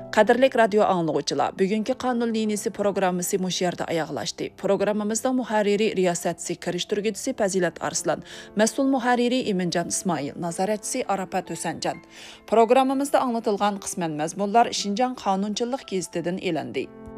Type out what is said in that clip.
Qadirlik radio anlıqçılar, bugünkü qanun liniyasi programmasi mush yerda oyoqlashdi. Programmamizda muharriri riyosatchisi kirishtirguvchisi Fazilat Arslan, mas'ul muharriri Iminjon Ismoil, nazoratchisi Arafat Husanjon. Programmamizda anlatilgan qisman mazmunlar Şinjan qonunchilik gazetidan elandi.